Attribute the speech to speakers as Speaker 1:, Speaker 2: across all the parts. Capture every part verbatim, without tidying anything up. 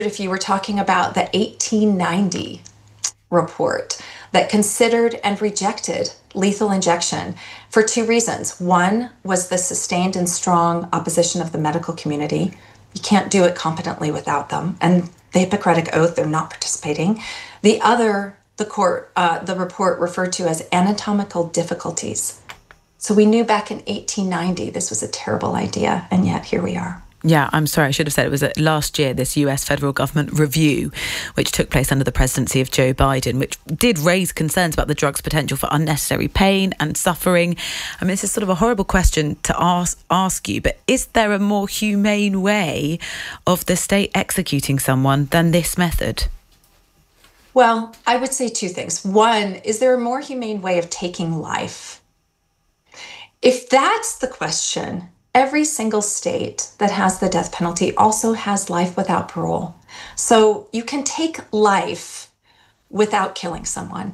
Speaker 1: if you were talking about the eighteen ninety report that considered and rejected lethal injection for two reasons. One was the sustained and strong opposition of the medical community. You can't do it competently without them. And the Hippocratic Oath, they're not participating. The other, the court, uh, the report referred to as anatomical difficulties. So we knew back in eighteen ninety this was a terrible idea, and yet here we are.
Speaker 2: Yeah, I'm sorry, I should have said it was last year, this U S federal government review, which took place under the presidency of Joe Biden, which did raise concerns about the drug's potential for unnecessary pain and suffering. I mean, this is sort of a horrible question to ask, ask you, but is there a more humane way of the state executing someone than this method?
Speaker 1: Well, I would say two things. One, is there a more humane way of taking life? If that's the question, every single state that has the death penalty also has life without parole. So you can take life without killing someone.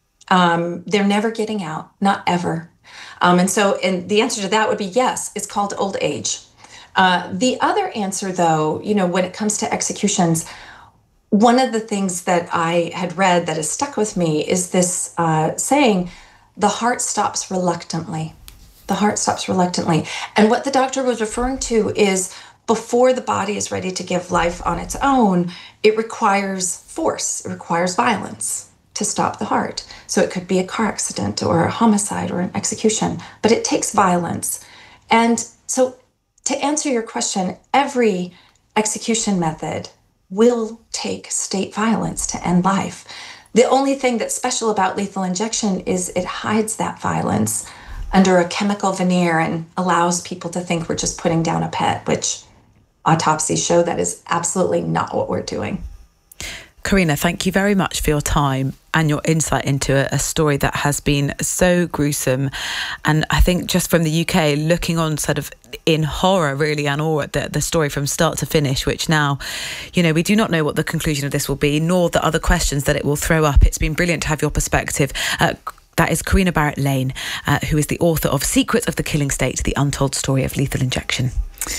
Speaker 1: Um, they're never getting out, not ever. Um, and so and the answer to that would be yes, it's called old age. Uh, the other answer, though, you know, when it comes to executions, one of the things that I had read that has stuck with me is this uh, saying, the heart stops reluctantly. The heart stops reluctantly. And what the doctor was referring to is before the body is ready to give life on its own, it requires force, it requires violence to stop the heart. So it could be a car accident or a homicide or an execution, but it takes violence. And so to answer your question, every execution method will take state violence to end life. The only thing that's special about lethal injection is it hides that violence under a chemical veneer and allows people to think we're just putting down a pet, which autopsies show that is absolutely not what we're doing.
Speaker 2: Karina, thank you very much for your time and your insight into a, a story that has been so gruesome. And I think just from the U K, looking on sort of in horror, really, and awe at the, the story from start to finish, which now, you know, we do not know what the conclusion of this will be, nor the other questions that it will throw up. It's been brilliant to have your perspective. Uh, That is Karina Barrett-Lane, uh, who is the author of Secrets of the Killing State, The Untold Story of Lethal Injection.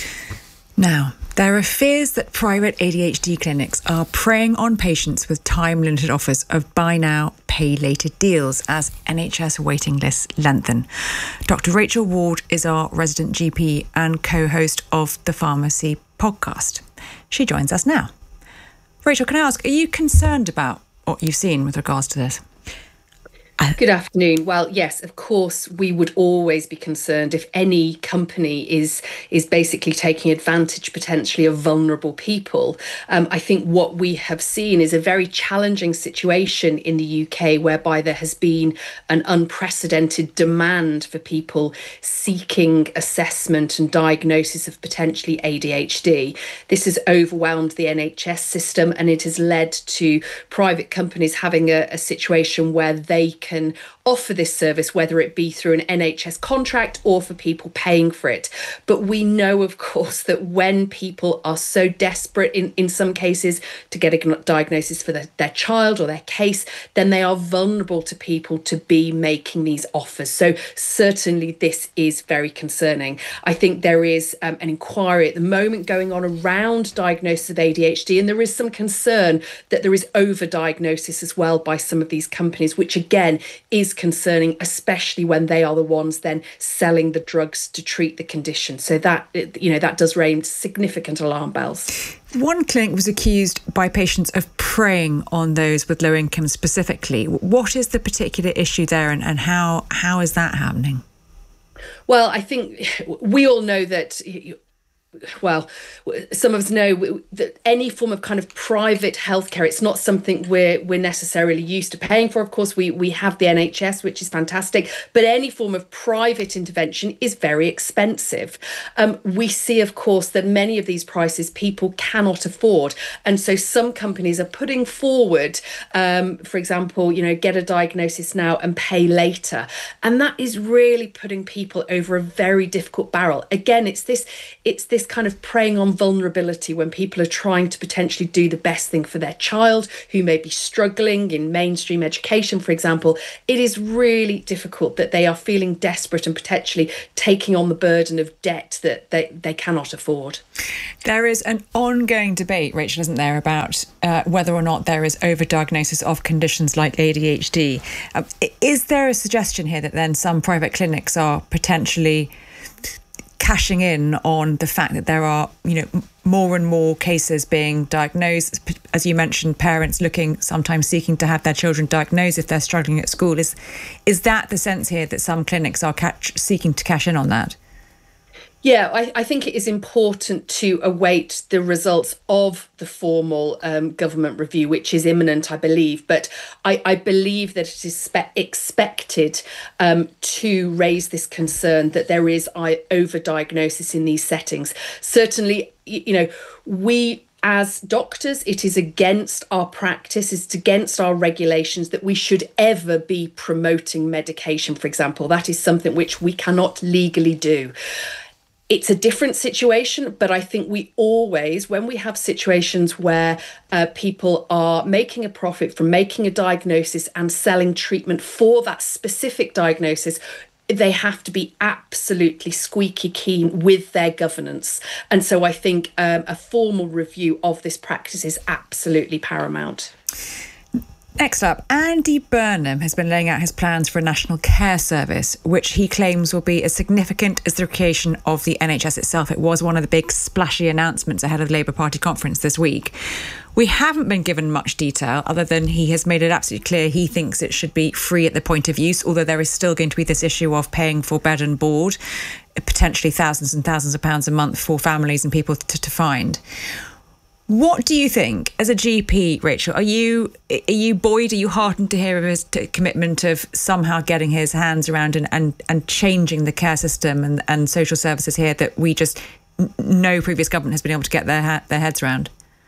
Speaker 3: Now, there are fears that private A D H D clinics are preying on patients with time-limited offers of buy now, pay later deals as N H S waiting lists lengthen. Doctor Rachel Ward is our resident G P and co-host of the Pharmacy podcast. She joins us now. Rachel, can I ask, are you concerned about what you've seen with regards to this?
Speaker 4: Good afternoon. Well, yes, of course, we would always be concerned if any company is is basically taking advantage potentially of vulnerable people. Um, I think what we have seen is a very challenging situation in the U K whereby there has been an unprecedented demand for people seeking assessment and diagnosis of potentially A D H D. This has overwhelmed the N H S system and it has led to private companies having a, a situation where they can can offer this service, whether it be through an N H S contract or for people paying for it. But we know, of course, that when people are so desperate in, in some cases to get a diagnosis for the, their child or their case, then they are vulnerable to people to be making these offers. So certainly this is very concerning. I think there is um, an inquiry at the moment going on around diagnosis of A D H D, and there is some concern that there is over-diagnosis as well by some of these companies, which again is concerning, especially when they are the ones then selling the drugs to treat the condition. So that, you know, that does raise significant alarm bells.
Speaker 3: One clinic was accused by patients of preying on those with low income specifically. What is the particular issue there, and, and how how is that happening?
Speaker 4: Well, I think we all know that... Well, some of us know that any form of kind of private healthcare, it's not something we're we're necessarily used to paying for. Of course, we we have the N H S, which is fantastic, but any form of private intervention is very expensive. Um, we see, of course, that many of these prices people cannot afford, and so some companies are putting forward, um, for example, you know, get a diagnosis now and pay later, and that is really putting people over a very difficult barrel. Again, it's this it's this. this kind of preying on vulnerability when people are trying to potentially do the best thing for their child who may be struggling in mainstream education, for example. It is really difficult that they are feeling desperate and potentially taking on the burden of debt that they, they cannot afford.
Speaker 3: There is an ongoing debate, Rachel, isn't there, about uh, whether or not there is overdiagnosis of conditions like A D H D. Um, is there a suggestion here that then some private clinics are potentially cashing in on the fact that there are, you know, more and more cases being diagnosed, as you mentioned, parents looking, sometimes seeking to have their children diagnosed if they're struggling at school? Is is that the sense here, that some clinics are catch, seeking to cash in on that?
Speaker 4: Yeah, I, I think it is important to await the results of the formal um, government review, which is imminent, I believe. But I, I believe that it is spe- expected um, to raise this concern that there is overdiagnosis in these settings. Certainly, you know, we as doctors, it is against our practice, it's against our regulations that we should ever be promoting medication, for example. That is something which we cannot legally do. It's a different situation, but I think we always, when we have situations where uh, people are making a profit from making a diagnosis and selling treatment for that specific diagnosis, they have to be absolutely squeaky keen with their governance. And so I think um, a formal review of this practice is absolutely paramount.
Speaker 3: Next up, Andy Burnham has been laying out his plans for a national care service, which he claims will be as significant as the creation of the N H S itself. It was one of the big splashy announcements ahead of the Labour Party conference this week. We haven't been given much detail, other than he has made it absolutely clear he thinks it should be free at the point of use, although there is still going to be this issue of paying for bed and board, potentially thousands and thousands of pounds a month for families and people to, to find. What do you think, as a G P, Rachel? Are you are you buoyed? Are you heartened to hear of his t- commitment of somehow getting his hands around and, and, and changing the care system and, and social services here that we just no previous government has been able to get their ha- their heads around?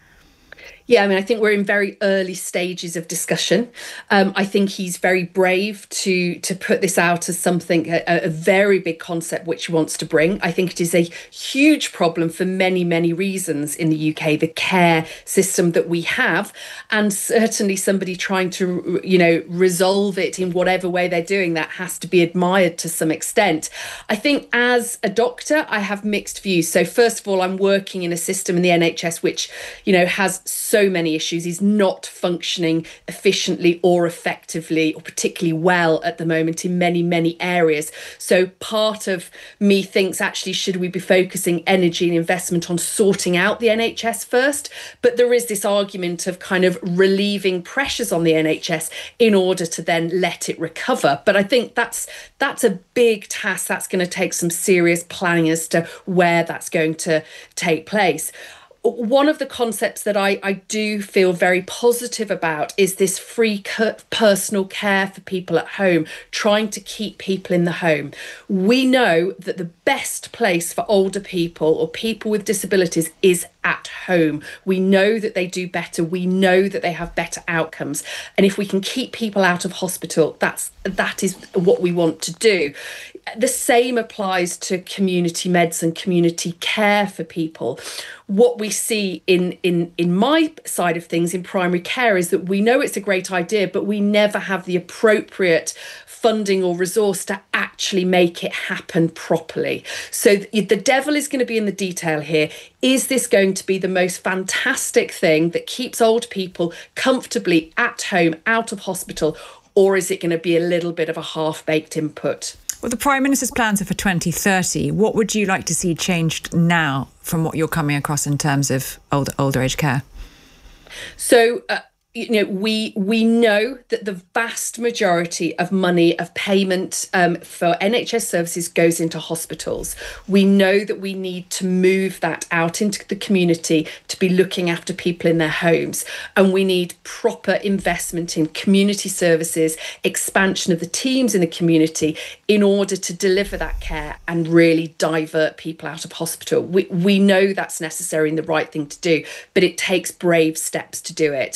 Speaker 4: Yeah, I mean, I think we're in very early stages of discussion. Um, I think he's very brave to to put this out as something, a, a very big concept which he wants to bring. I think it is a huge problem for many, many reasons in the U K, the care system that we have, and certainly somebody trying to, you know, resolve it in whatever way they're doing that has to be admired to some extent. I think as a doctor, I have mixed views. So first of all, I'm working in a system in the N H S which, you know, has so so many issues, is not functioning efficiently or effectively or particularly well at the moment in many, many areas. So part of me thinks, actually, should we be focusing energy and investment on sorting out the N H S first? But there is this argument of kind of relieving pressures on the N H S in order to then let it recover. But I think that's that's a big task. That's going to take some serious planning as to where that's going to take place. One of the concepts that I, I do feel very positive about is this free personal care for people at home, trying to keep people in the home. We know that the best place for older people or people with disabilities is at home. We know that they do better. We know that they have better outcomes. And if we can keep people out of hospital, that's that is what we want to do. The same applies to community medicine, community care for people. What we see in, in, in my side of things in primary care is that we know it's a great idea, but we never have the appropriate funding or resource to actually make it happen properly. So the devil is going to be in the detail here. Is this going to be the most fantastic thing that keeps old people comfortably at home, out of hospital, or is it going to be a little bit of a half-baked input?
Speaker 3: Well, the Prime Minister's plans are for twenty thirty. What would you like to see changed now from what you're coming across in terms of old, older age care?
Speaker 4: So, uh, you know, we we know that the vast majority of money of payment um, for N H S services goes into hospitals. We know that we need to move that out into the community to be looking after people in their homes. And we need proper investment in community services, expansion of the teams in the community in order to deliver that care and really divert people out of hospital. We, we know that's necessary and the right thing to do, but it takes brave steps to do it. And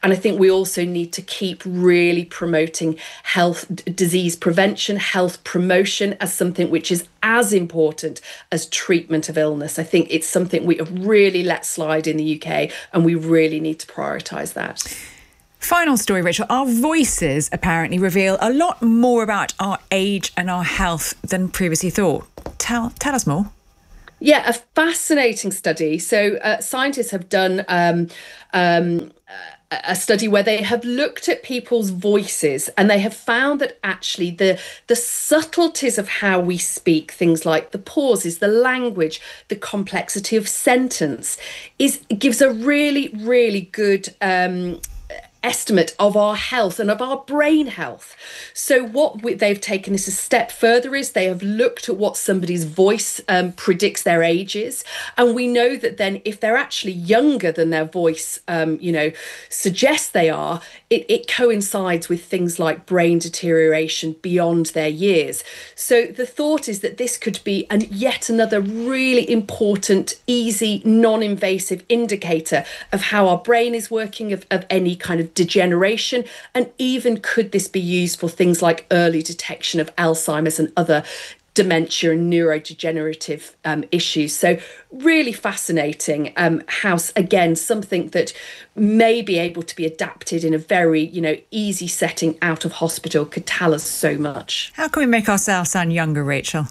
Speaker 4: And I think we also need to keep really promoting health, d- disease prevention, health promotion as something which is as important as treatment of illness. I think it's something we have really let slide in the U K, and we really need to prioritise that.
Speaker 3: Final story, Rachel. Our voices apparently reveal a lot more about our age and our health than previously thought. Tell, tell us more.
Speaker 4: Yeah, a fascinating study. So uh, scientists have done um, um, a study where they have looked at people's voices, and they have found that actually the the subtleties of how we speak, things like the pauses, the language, the complexity of sentence, is gives a really, really good um, estimate of our health and of our brain health. So what we, they've taken this a step further is they have looked at what somebody's voice um, predicts their age is. And we know that then if they're actually younger than their voice, um, you know, suggests they are, it, it coincides with things like brain deterioration beyond their years. So the thought is that this could be an, yet another really important, easy, non-invasive indicator of how our brain is working, of, of any kind of degeneration, and even could this be used for things like early detection of Alzheimer's and other dementia and neurodegenerative um, issues. So really fascinating um, how, again, something that may be able to be adapted in a very, you know, easy setting out of hospital could tell us so much.
Speaker 3: How can we make ourselves sound younger, Rachel?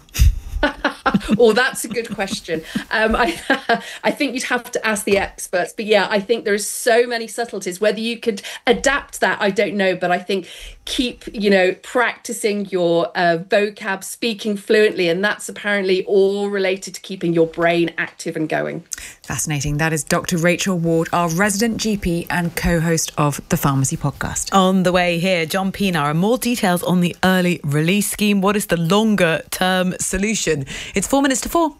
Speaker 4: Oh, that's a good question. Um, I, I think you'd have to ask the experts. But yeah, I think there's so many subtleties. Whether you could adapt that, I don't know. But I think keep, you know, practicing your uh, vocab, speaking fluently. And that's apparently all related to keeping your brain active and going.
Speaker 3: Fascinating. That is Doctor Rachel Ward, our resident G P and co-host of the Pharmacy Podcast.
Speaker 2: On the way here, John Pienaar, more details on the early release scheme. What is the longer term solution? It's four minutes to four.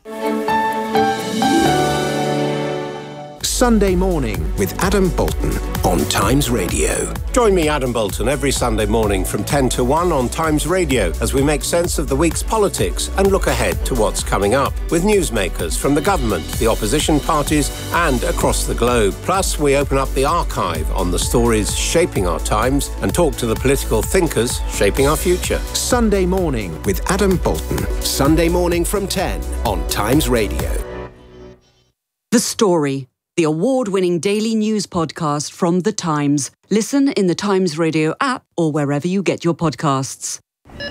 Speaker 5: Sunday Morning with Adam Bolton on Times Radio.
Speaker 6: Join me, Adam Bolton, every Sunday morning from ten to one on Times Radio as we make sense of the week's politics and look ahead to what's coming up with newsmakers from the government, the opposition parties and across the globe. Plus, we open up the archive on the stories shaping our times and talk to the political thinkers shaping our future.
Speaker 5: Sunday Morning with Adam Bolton. Sunday morning from ten on Times Radio.
Speaker 7: The Story, the award-winning daily news podcast from The Times. Listen in the Times Radio app or wherever you get your podcasts.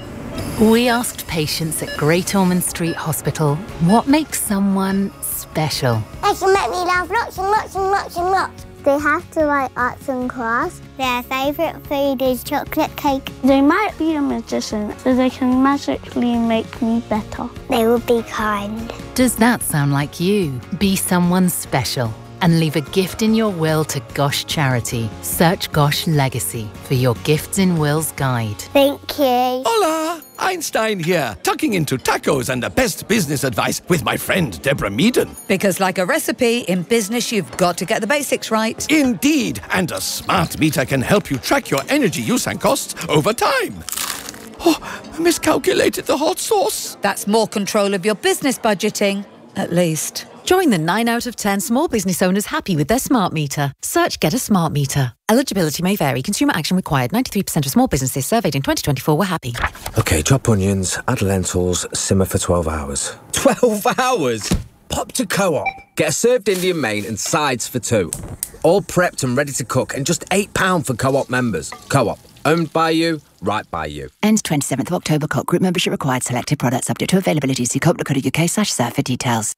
Speaker 8: We asked patients at Great Ormond Street Hospital what makes someone special.
Speaker 9: They can make me laugh lots and lots and lots and lots. They have to like arts and crafts. Their favourite food is chocolate cake.
Speaker 10: They might be a magician, so they can magically make me better.
Speaker 9: They will be kind.
Speaker 8: Does that sound like you? Be someone special and leave a gift in your will to Gosh Charity. Search Gosh Legacy for your Gifts in Wills guide.
Speaker 9: Thank you.
Speaker 11: Hola! Einstein here, tucking into tacos and the best business advice with my friend Deborah Meaden.
Speaker 12: Because like a recipe, in business you've got to get the basics right.
Speaker 11: Indeed, and a smart meter can help you track your energy use and costs over time. Oh, I miscalculated the hot sauce.
Speaker 12: That's more control of your business budgeting, at least.
Speaker 13: Join the nine out of ten small business owners happy with their smart meter. Search Get a Smart Meter. Eligibility may vary. Consumer action required. ninety-three percent of small businesses surveyed in twenty twenty-four were happy.
Speaker 14: OK, chop onions, add lentils, simmer for twelve hours.
Speaker 15: twelve hours? Pop to Co-op. Get a served Indian main and sides for two. All prepped and ready to cook and just eight pounds for Co-op members. Co-op. Owned by you, right by you.
Speaker 13: Ends twenty-seventh of October. Co-op group membership required. Selected products subject to availability. See co op dot co dot U K slash serve for details.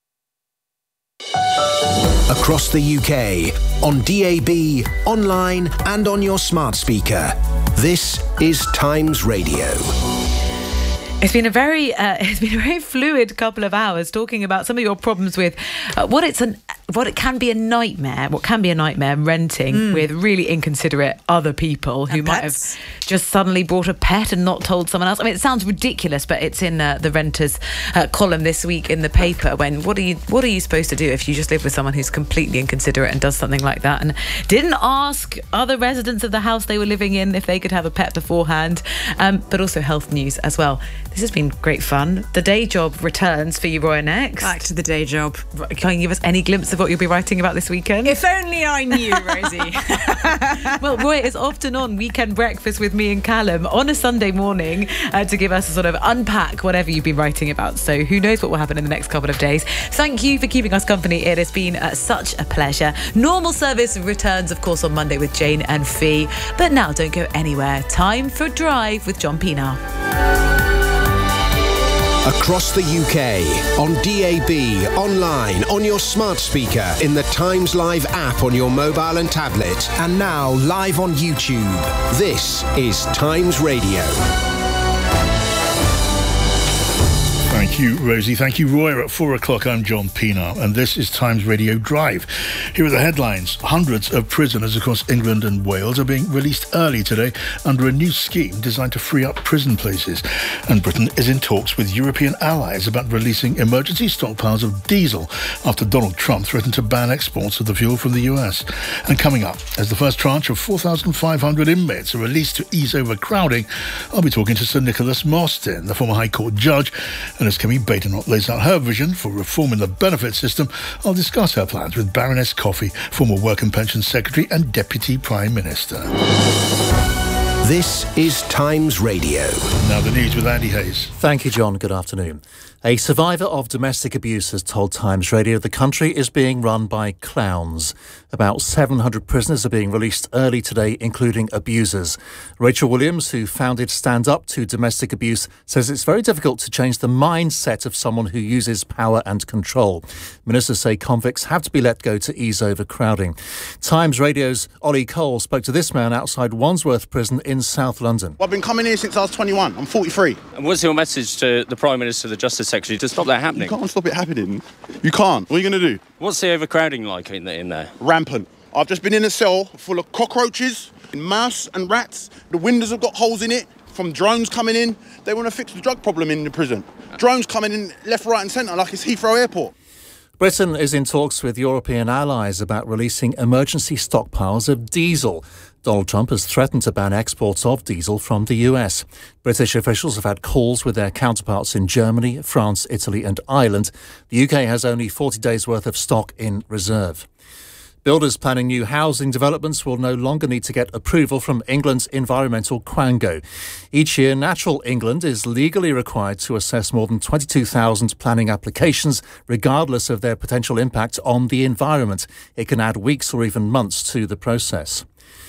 Speaker 5: Across the U K, on D A B, online and on your smart speaker. This is Times Radio.
Speaker 2: It's been a very, uh, it's been a very fluid couple of hours talking about some of your problems with uh, what it's an, what it can be a nightmare, what can be a nightmare renting mm. with really inconsiderate other people who
Speaker 3: and
Speaker 2: might
Speaker 3: pets.
Speaker 2: have just suddenly brought a pet and not told someone else. I mean, it sounds ridiculous, but it's in uh, the renters uh, column this week in the paper. When what are you, what are you supposed to do if you just live with someone who's completely inconsiderate and does something like that and didn't ask other residents of the house they were living in if they could have a pet beforehand? Um, but also health news as well. This has been great fun. The day job returns for you, Roya, next.
Speaker 3: Back to the day job.
Speaker 2: Can you give us any glimpse of what you'll be writing about this weekend?
Speaker 3: If only I knew, Rosie.
Speaker 2: Well, Roy is often on Weekend Breakfast with me and Callum on a Sunday morning uh, to give us a sort of unpack whatever you've been writing about. So who knows what will happen in the next couple of days. Thank you for keeping us company. It has been uh, such a pleasure. Normal service returns, of course, on Monday with Jane and Fee. But now don't go anywhere. Time for Drive with John Pienaar.
Speaker 5: Across the U K, on D A B, online, on your smart speaker, in the Times Live app on your mobile and tablet, and now live on YouTube. This is Times Radio.
Speaker 16: Thank you, Rosie. Thank you, Roy. At four o'clock, I'm John Pienaar, and this is Times Radio Drive. Here are the headlines. Hundreds of prisoners across England and Wales are being released early today under a new scheme designed to free up prison places. And Britain is in talks with European allies about releasing emergency stockpiles of diesel after Donald Trump threatened to ban exports of the fuel from the U S. And coming up, as the first tranche of four thousand five hundred inmates are released to ease overcrowding, I'll be talking to Sir Nicholas Mostyn, the former High Court judge, and as Camille Badenoch lays out her vision for reform in the benefit system, I'll discuss her plans with Baroness Coffey, former Work and Pensions Secretary and Deputy Prime Minister.
Speaker 5: This is Times Radio.
Speaker 16: Now the news with Andy Hayes.
Speaker 17: Thank you, John. Good afternoon. A survivor of domestic abuse has told Times Radio the country is being run by clowns. About seven hundred prisoners are being released early today, including abusers. Rachel Williams, who founded Stand Up to Domestic Abuse, says it's very difficult to change the mindset of someone who uses power and control. Ministers say convicts have to be let go to ease overcrowding. Times Radio's Ollie Cole spoke to this man outside Wandsworth Prison in South London.
Speaker 18: I've been coming here since I was twenty-one. I'm forty-three.
Speaker 19: And what's your message to the Prime Minister, the Justice Secretary, to stop that happening?
Speaker 18: You can't stop it happening. You can't. What are you going to do?
Speaker 19: What's the overcrowding like in, the, in there?
Speaker 18: Rampant. I've just been in a cell full of cockroaches, mouse and rats. The windows have got holes in it from drones coming in. They want to fix the drug problem in the prison. Drones coming in left, right and centre like it's Heathrow Airport.
Speaker 17: Britain is in talks with European allies about releasing emergency stockpiles of diesel. Donald Trump has threatened to ban exports of diesel from the U S. British officials have had calls with their counterparts in Germany, France, Italy and Ireland. The U K has only forty days' worth of stock in reserve. Builders planning new housing developments will no longer need to get approval from England's environmental quango. Each year, Natural England is legally required to assess more than twenty-two thousand planning applications, regardless of their potential impact on the environment. It can add weeks or even months to the process.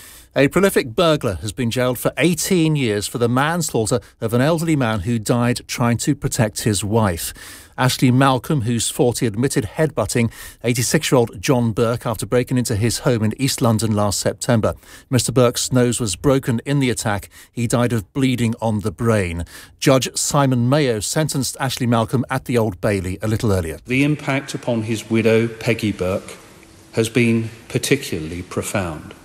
Speaker 17: A prolific burglar has been jailed for eighteen years for the manslaughter of an elderly man who died trying to protect his wife. Ashley Malcolm, who's forty, admitted headbutting eighty-six-year-old John Burke after breaking into his home in East London last September. Mister Burke's nose was broken in the attack. He died of bleeding on the brain. Judge Simon Mayo sentenced Ashley Malcolm at the Old Bailey a little earlier.
Speaker 20: The impact upon his widow, Peggy Burke, has been particularly profound.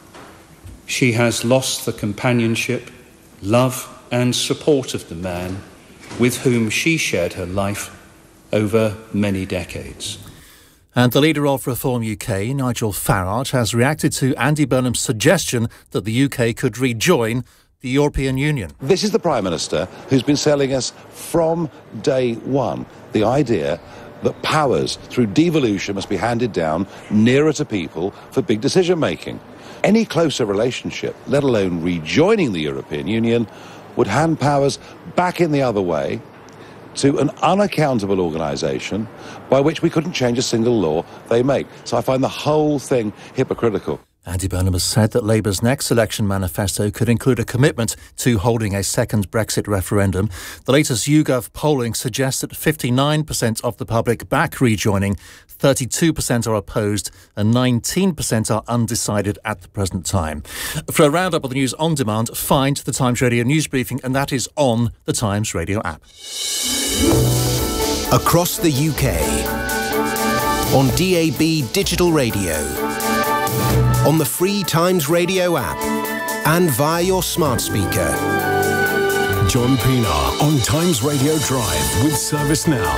Speaker 20: She has lost the companionship, love and support of the man with whom she shared her life over many decades.
Speaker 17: And the leader of Reform U K, Nigel Farage, has reacted to Andy Burnham's suggestion that the U K could rejoin the European Union.
Speaker 21: This is the Prime Minister who's been selling us from day one the idea that powers through devolution must be handed down nearer to people for big decision-making. Any closer relationship, let alone rejoining the European Union, would hand powers back in the other way to an unaccountable organisation by which we couldn't change a single law they make. So I find the whole thing hypocritical.
Speaker 17: Andy Burnham has said that Labour's next election manifesto could include a commitment to holding a second Brexit referendum. The latest YouGov polling suggests that fifty-nine percent of the public back rejoining, thirty-two percent are opposed and nineteen percent are undecided at the present time. For a roundup of the news on demand, find the Times Radio News Briefing, and that is on the Times Radio app.
Speaker 5: Across the U K, on D A B Digital Radio, on the free Times Radio app, and via your smart speaker.
Speaker 22: John Pienaar on Times Radio Drive with Service Now.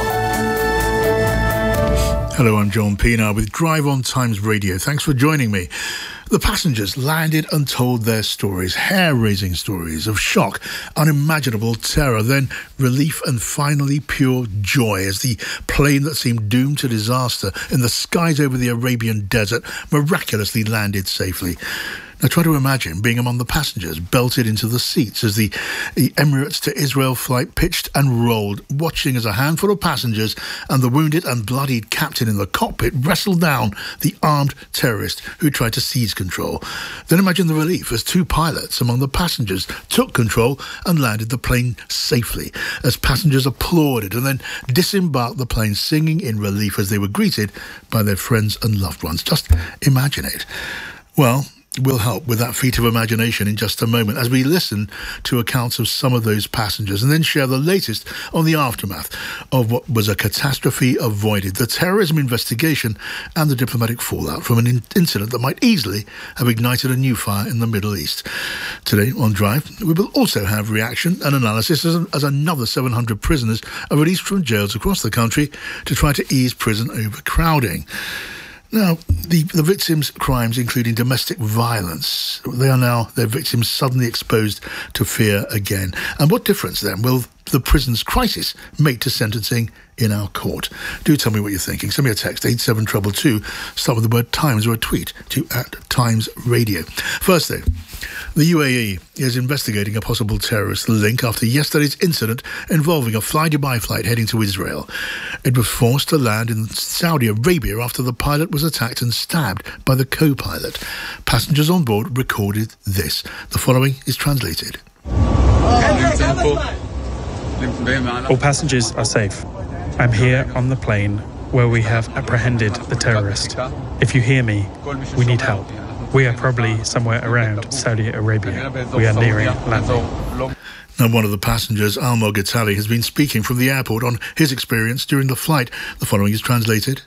Speaker 16: Hello, I'm John Pienaar with Drive on Times Radio. Thanks for joining me. The passengers landed and told their stories, hair-raising stories of shock, unimaginable terror, then relief and finally pure joy as the plane that seemed doomed to disaster in the skies over the Arabian desert miraculously landed safely. Now try to imagine being among the passengers belted into the seats as the, the Emirates to Israel flight pitched and rolled, watching as a handful of passengers and the wounded and bloodied captain in the cockpit wrestled down the armed terrorist who tried to seize control. Then imagine the relief as two pilots among the passengers took control and landed the plane safely as passengers applauded and then disembarked the plane singing in relief as they were greeted by their friends and loved ones. Just imagine it. Well, we'll help with that feat of imagination in just a moment as we listen to accounts of some of those passengers and then share the latest on the aftermath of what was a catastrophe avoided, the terrorism investigation and the diplomatic fallout from an in- incident that might easily have ignited a new fire in the Middle East. Today on Drive, we will also have reaction and analysis as, as another seven hundred prisoners are released from jails across the country to try to ease prison overcrowding. Now, the, the victims' crimes, including domestic violence, they are now, their victims suddenly exposed to fear again. And what difference, then, will the prison's crisis make to sentencing in our court? Do tell me what you're thinking. Send me a text, eight seven two two two, start with the word Times, or a tweet to at Times Radio. First, though, the U A E is investigating a possible terrorist link after yesterday's incident involving a fly-Dubai flight heading to Israel. It was forced to land in Saudi Arabia after the pilot was attacked and stabbed by the co-pilot. Passengers on board recorded this. The following is translated.
Speaker 1: All passengers are safe. I'm here on the plane where we have apprehended the terrorist. If you hear me, we need help. We are probably somewhere around Saudi Arabia. We are nearing landing.
Speaker 16: Now, one of the passengers, Almo Gatali, has been speaking from the airport on his experience during the flight. The following is translated.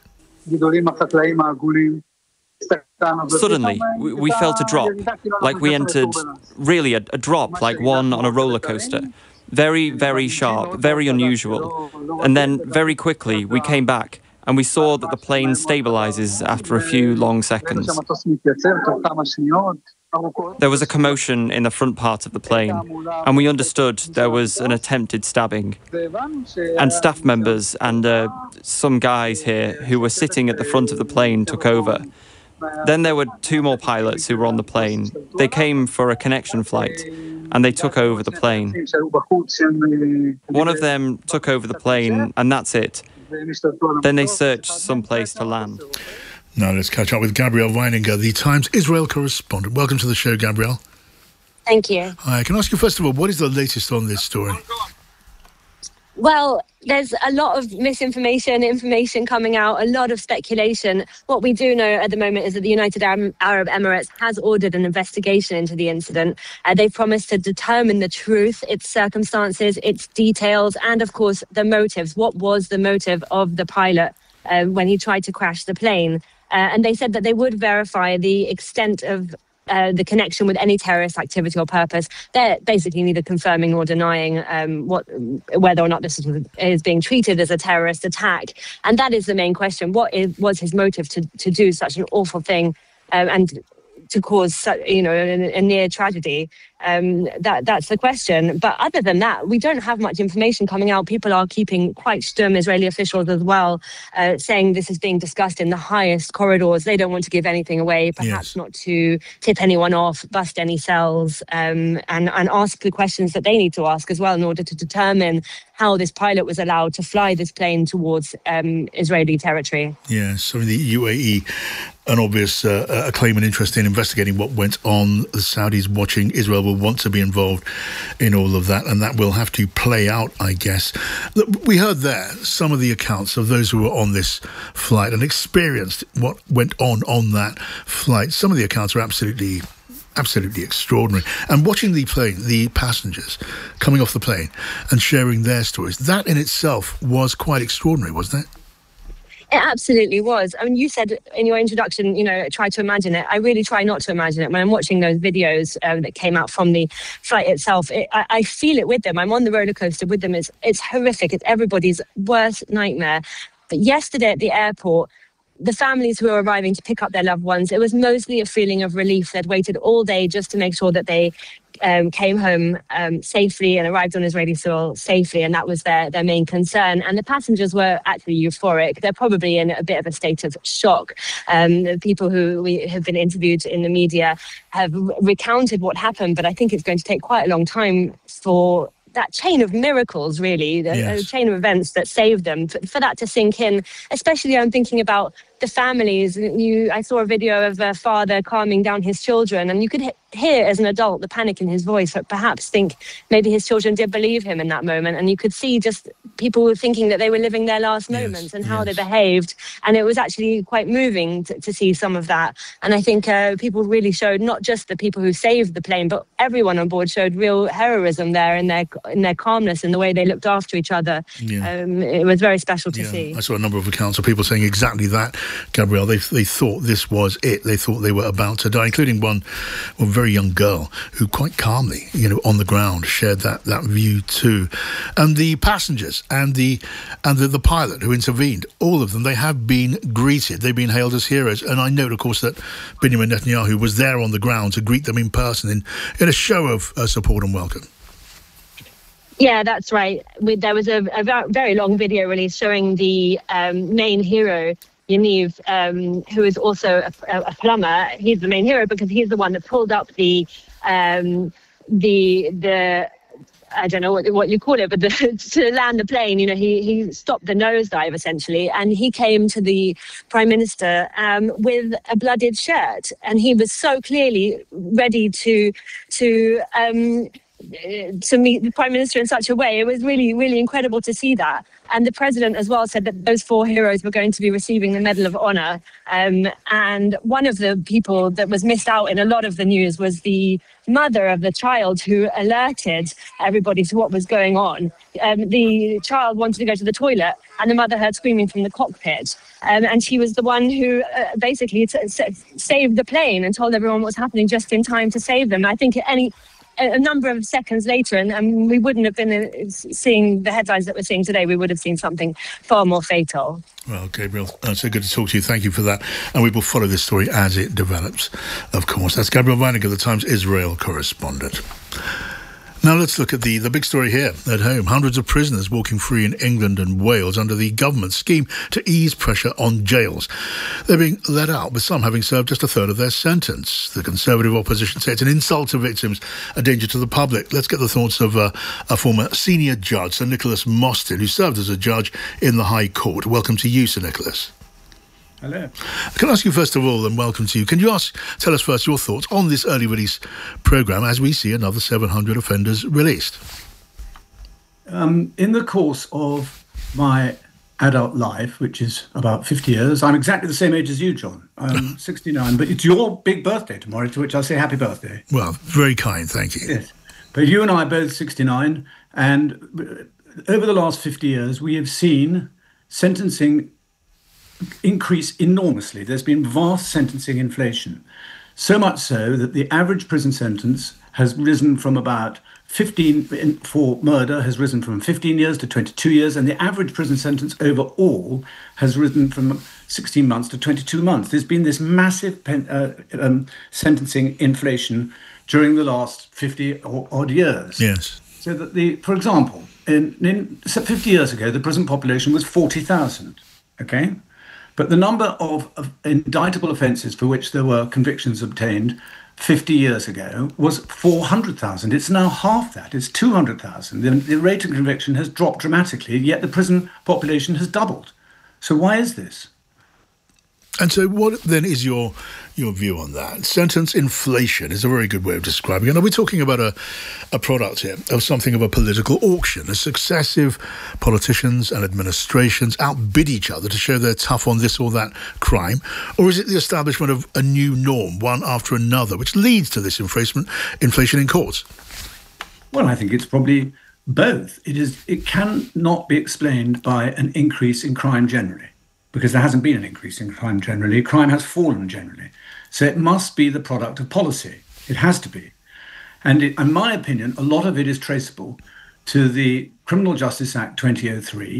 Speaker 4: Suddenly, we, we felt a drop, like we entered, really a, a drop, like one on a roller coaster. Very, very sharp, very unusual. And then, very quickly, we came back, and we saw that the plane stabilizes after a few long seconds. There was a commotion in the front part of the plane, and we understood there was an attempted stabbing. And staff members and uh, some guys here who were sitting at the front of the plane took over. Then there were two more pilots who were on the plane. They came for a connection flight, and they took over the plane. One of them took over the plane, and that's it. Then they searched some place to land.
Speaker 16: Now let's catch up with Gabrielle Weininger, the Times Israel correspondent. Welcome to the show, Gabrielle.
Speaker 23: Thank you.
Speaker 16: Hi, can I ask you first of all, what is the latest on this story?
Speaker 23: Well, there's a lot of misinformation, information coming out, a lot of speculation. What we do know at the moment is that the United Arab Emirates has ordered an investigation into the incident. Uh, they've promised to determine the truth, its circumstances, its details, and of course, the motives. What was the motive of the pilot uh, when he tried to crash the plane? Uh, and they said that they would verify the extent of Uh, the connection with any terrorist activity or purpose. They're basically neither confirming nor denying um, what, whether or not this is, is being treated as a terrorist attack. And that is the main question. What is, was his motive to, to do such an awful thing um, and to cause, you know, a, a near tragedy? Um, that that's the question. But other than that, we don't have much information coming out. People are keeping quite stum, Israeli officials as well, uh, saying this is being discussed in the highest corridors. They don't want to give anything away, perhaps yes. not to tip anyone off, bust any cells, um, and, and ask the questions that they need to ask as well in order to determine how this pilot was allowed to fly this plane towards um, Israeli territory.
Speaker 16: Yes, so the U A E, an obvious uh, a claim and interest in investigating what went on. The Saudis watching Israel will want to be involved in all of that, and that will have to play out, I guess. We heard there some of the accounts of those who were on this flight and experienced what went on on that flight. Some of the accounts are absolutely absolutely extraordinary. And watching the plane, the passengers coming off the plane and sharing their stories, that in itself was quite extraordinary, wasn't it?
Speaker 23: It absolutely was. I mean, you said in your introduction, you know, try to imagine it. I really try not to imagine it. When I'm watching those videos um, that came out from the flight itself, it, I, I feel it with them. I'm on the roller coaster with them. It's, it's horrific. It's everybody's worst nightmare. But yesterday at the airport, the families who were arriving to pick up their loved ones, it was mostly a feeling of relief. They'd waited all day just to make sure that they um, came home um, safely and arrived on Israeli soil safely, and that was their, their main concern. And the passengers were actually euphoric. They're probably in a bit of a state of shock. Um, the people who we have been interviewed in the media have recounted what happened, but I think it's going to take quite a long time for that chain of miracles, really, the yes. a chain of events that saved them, for, for that to sink in. Especially, I'm thinking about the families. You, I saw a video of a father calming down his children, and you could he- hear as an adult the panic in his voice, but perhaps think maybe his children did believe him in that moment. And you could see just people were thinking that they were living their last yes. moments and how yes. they behaved. And it was actually quite moving to, to see some of that. And I think uh, people really showed, not just the people who saved the plane, but everyone on board showed real heroism there in their in their calmness and the way they looked after each other. Yeah. Um, it was very special to
Speaker 16: yeah.
Speaker 23: see.
Speaker 16: I saw a number of accounts of people saying exactly that, Gabrielle. They they thought this was it. They thought they were about to die, including one, one very young girl who quite calmly, you know, on the ground shared that, that view too. And the passengers and the and the, the pilot who intervened, all of them, they have been greeted. They've been hailed as heroes. And I note, of course, that Benjamin Netanyahu was there on the ground to greet them in person in, in a show of uh, support and welcome.
Speaker 23: Yeah, that's right. We, there was a, a very long video release showing the um, main hero, Yaniv, um, who is also a, a plumber. He's the main hero because he's the one that pulled up the um, the the I don't know what what you call it, but the, to land the plane. You know, he he stopped the nosedive essentially, and he came to the Prime Minister um, with a blooded shirt, and he was so clearly ready to to. Um, to meet the Prime Minister in such a way. It was really, really incredible to see that. And the President as well said that those four heroes were going to be receiving the Medal of Honor. Um, and one of the people that was missed out in a lot of the news was the mother of the child who alerted everybody to what was going on. Um, the child wanted to go to the toilet and the mother heard screaming from the cockpit. Um, and she was the one who uh, basically t- s- saved the plane and told everyone what was happening just in time to save them. I think any a number of seconds later, and, and we wouldn't have been uh, seeing the headlines that we're seeing today, we would have seen something far more fatal.
Speaker 16: Well, Gabrielle, uh, so good to talk to you. Thank you for that. And we will follow this story as it develops, of course. That's Gabrielle Weininger, the Times Israel correspondent. Now let's look at the, the big story here at home. Hundreds of prisoners walking free in England and Wales under the government's scheme to ease pressure on jails. They're being let out, with some having served just a third of their sentence. The Conservative opposition say it's an insult to victims, a danger to the public. Let's get the thoughts of uh, a former senior judge, Sir Nicholas Mostyn, who served as a judge in the High Court. Welcome to you, Sir Nicholas.
Speaker 6: Hello.
Speaker 16: Can I ask you first of all, and welcome to you, can you ask, tell us first your thoughts on this early release programme as we see another seven hundred offenders released?
Speaker 6: Um, in the course of my adult life, which is about fifty years, I'm exactly the same age as you, John. I'm sixty-nine, but it's your big birthday tomorrow, to which I say happy birthday.
Speaker 16: Well, very kind, thank you.
Speaker 6: Yes. But you and I are both sixty-nine, and over the last fifty years, we have seen sentencing increase enormously. There's been vast sentencing inflation, so much so that the average prison sentence has risen from about fifteen for murder has risen from fifteen years to twenty-two years, and the average prison sentence overall has risen from sixteen months to twenty-two months. There's been this massive pen, uh, um, sentencing inflation during the last fifty or odd years.
Speaker 16: Yes.
Speaker 6: So that the, for example, in, in fifty years ago, the prison population was forty thousand. Okay. But the number of, of indictable offences for which there were convictions obtained fifty years ago was four hundred thousand. It's now half that. It's two hundred thousand. The, the rate of conviction has dropped dramatically, yet the prison population has doubled. So why is this?
Speaker 16: And so what then is your your view on that? Sentence inflation is a very good way of describing it. Are we talking about a, a product here of something of a political auction, as successive politicians and administrations outbid each other to show they're tough on this or that crime? Or is it the establishment of a new norm, one after another, which leads to this inflation, inflation in courts?
Speaker 6: Well, I think it's probably both. It is. It cannot be explained by an increase in crime generally, because there hasn't been an increase in crime generally. Crime has fallen generally. So it must be the product of policy. It has to be. And it, in my opinion, a lot of it is traceable to the Criminal Justice Act twenty oh three,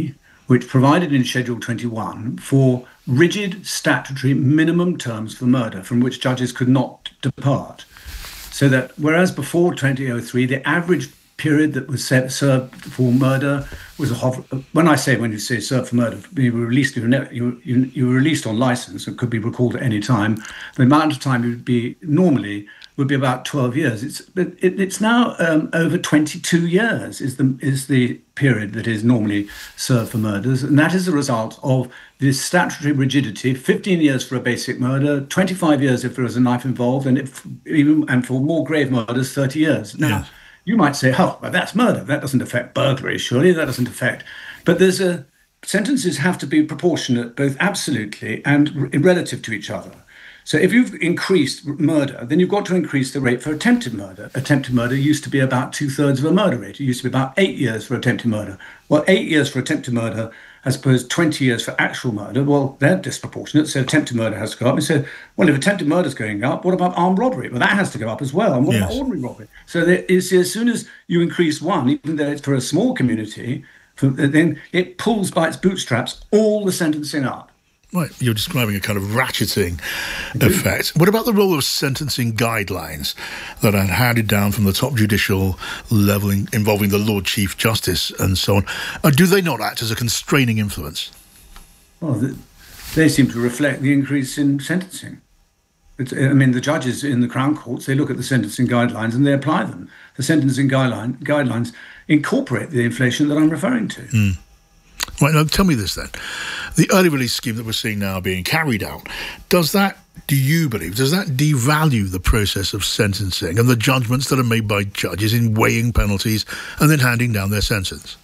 Speaker 6: which provided in Schedule twenty-one for rigid statutory minimum terms for murder from which judges could not depart. So that whereas before twenty oh three, the average period that was set, served for murder was a hover, when I say when you say served for murder, you were released, you were, ne- you, you, you were released on license and could be recalled at any time. The amount of time would be normally would be about twelve years. It's it, it's now um, over twenty-two years is the is the period that is normally served for murders, and that is a result of this statutory rigidity. fifteen years for a basic murder, twenty-five years if there is a knife involved, and if even and for more grave murders, thirty years. Now, yes. You might say, "Oh, well, that's murder. That doesn't affect burglary, surely. That doesn't affect." But there's a sentences have to be proportionate, both absolutely and r- relative to each other. So if you've increased murder, then you've got to increase the rate for attempted murder. Attempted murder used to be about two-thirds of a murder rate. It used to be about eight years for attempted murder. Well, eight years for attempted murder, as opposed to twenty years for actual murder, well, they're disproportionate, so attempted murder has to go up. And so, well, if attempted murder is going up, what about armed robbery? Well, that has to go up as well. And what yes. about ordinary robbery? So there is, as soon as you increase one, even though it's for a small community, for, then it pulls by its bootstraps all the sentencing up.
Speaker 16: Right, you're describing a kind of ratcheting effect. What about the role of sentencing guidelines that are handed down from the top judicial level in, involving the Lord Chief Justice and so on? Uh, do they not act as a constraining influence?
Speaker 6: Well, the, they seem to reflect the increase in sentencing. It's, I mean, the judges in the Crown Courts, they look at the sentencing guidelines and they apply them. The sentencing guideline, guidelines incorporate the inflation that I'm referring to.
Speaker 16: Mm. Right, now tell me this then. The early release scheme that we're seeing now being carried out, does that, do you believe, does that devalue the process of sentencing and the judgments that are made by judges in weighing penalties and then handing down their sentence?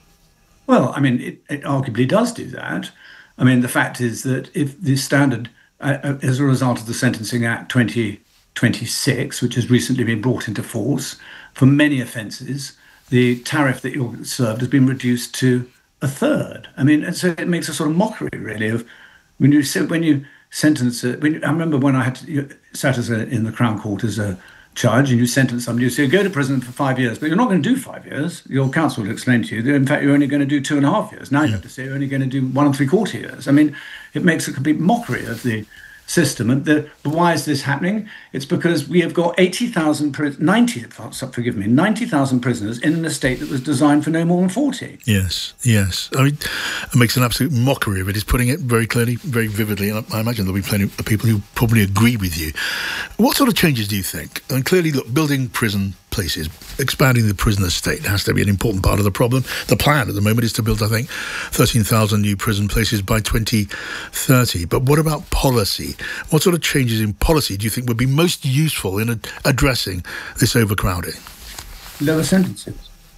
Speaker 6: Well, I mean, it, it arguably does do that. I mean, the fact is that if the standard, uh, as a result of the Sentencing Act twenty twenty-six, which has recently been brought into force, for many offences, the tariff that you're served has been reduced to a third. I mean, and so it makes a sort of mockery, really, of when you when you sentence. A, when you, I remember when I had to, sat as a, in the Crown Court as a judge, and you sentence somebody, you say go to prison for five years, but you're not going to do five years. Your counsel will explain to you that in fact you're only going to do two and a half years. Now you have to say you're only going to do one and three quarter years. I mean, it makes a complete mockery of the system. And the, why is this happening? It's because we have got eighty thousand, ninety, forgive me, ninety thousand prisoners in an estate that was designed for no more than forty.
Speaker 16: Yes, yes. I mean, it makes an absolute mockery of it. It's putting it very clearly, very vividly, and I imagine there'll be plenty of people who probably agree with you. What sort of changes do you think? And clearly, look, building prison places, expanding the prison estate has to be an important part of the problem. The plan at the moment is to build, I think, thirteen thousand new prison places by twenty thirty. But what about policy? What sort of changes in policy do you think would be most useful in ad- addressing this overcrowding?
Speaker 6: Lower sentences.